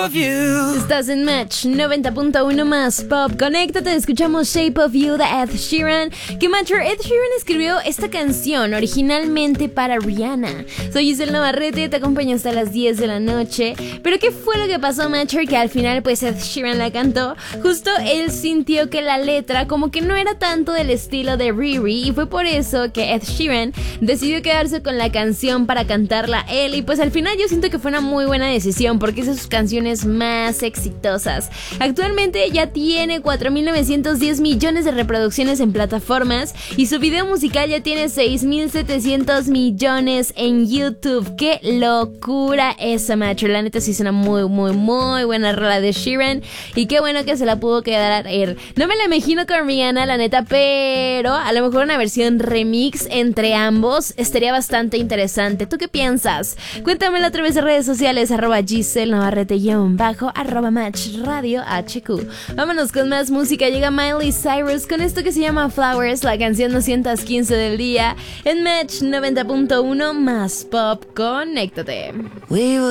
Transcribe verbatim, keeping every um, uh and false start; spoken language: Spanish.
of You. Estás en Match noventa punto uno más Pop. Conéctate, escuchamos Shape of You de Ed Sheeran. Que Matcher, Ed Sheeran escribió esta canción originalmente para Rihanna. Soy Giselle Navarrete, te acompaño hasta las diez de la noche. Pero ¿qué fue lo que pasó, Matcher? Que al final pues Ed Sheeran la cantó. Justo él sintió que la letra como que no era tanto del estilo de Riri, y fue por eso que Ed Sheeran decidió quedarse con la canción para cantarla él. Y pues al final yo siento que fue una muy buena decisión, porque es de sus canciones más exitosas. Actualmente ya tiene cuatro mil novecientos diez millones de reproducciones en plataformas, y su video musical ya tiene seis mil setecientos millones en YouTube. ¡Qué locura esa, macho! La neta sí es una muy, muy, muy buena rola de Sheeran, y qué bueno que se la pudo quedar a él. No me la imagino con Rihanna, la neta, pero a lo mejor una versión remix entre ambos estaría bastante interesante. ¿Tú qué piensas? Cuéntamelo a través de redes sociales, arroba Giselle Navarrete guión bajo, arroba Match Radio H Q. Vámonos con más música. Llega Miley Cyrus con esto que se llama Flowers, la canción doscientos quince del día, en Match noventa punto uno más Pop. Conéctate. We were